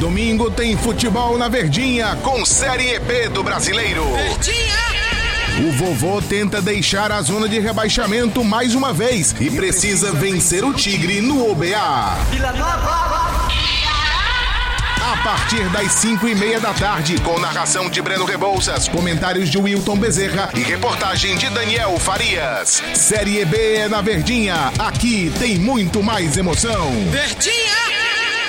Domingo tem futebol na Verdinha com Série B do Brasileiro. Verdinha! O vovô tenta deixar a zona de rebaixamento mais uma vez e precisa vencer o Tigre no OBA. A partir das 5:30 da tarde, com narração de Breno Rebouças, comentários de Wilton Bezerra e reportagem de Daniel Farias. Série B é na Verdinha. Aqui tem muito mais emoção. Verdinha!